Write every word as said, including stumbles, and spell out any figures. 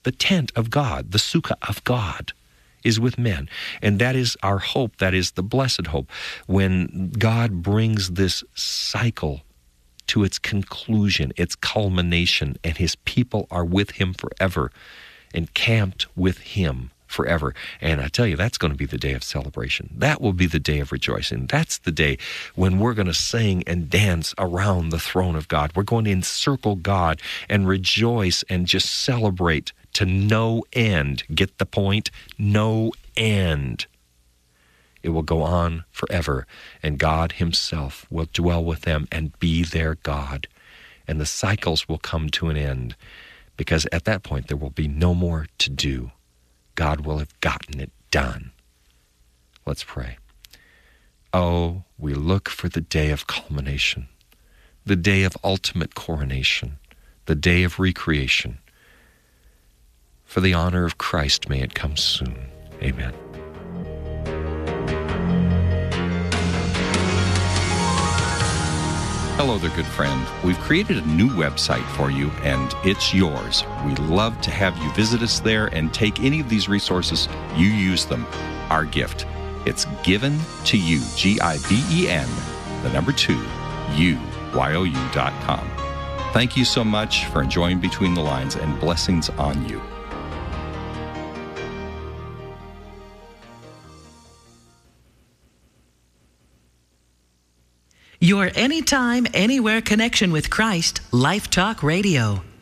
The tent of God, the sukkah of God, is with men. And that is our hope. That is the blessed hope. When God brings this cycle to its conclusion, its culmination, and his people are with him forever, encamped with him forever. And I tell you, that's going to be the day of celebration. That will be the day of rejoicing. That's the day when we're going to sing and dance around the throne of God. We're going to encircle God and rejoice and just celebrate to no end. Get the point? No end. It will go on forever, and God himself will dwell with them and be their God. And the cycles will come to an end, because at that point there will be no more to do. God will have gotten it done. Let's pray. Oh, we look for the day of culmination, the day of ultimate coronation, the day of recreation. For the honor of Christ, may it come soon. Amen. Hello there, good friend. We've created a new website for you, and it's yours. We love to have you visit us there and take any of these resources. You use them. Our gift. It's given to you, G I V E N, the number two, U, Y O U dot com. Thank you so much for enjoying Between the Lines, and blessings on you. Your anytime, anywhere connection with Christ, Life Talk Radio.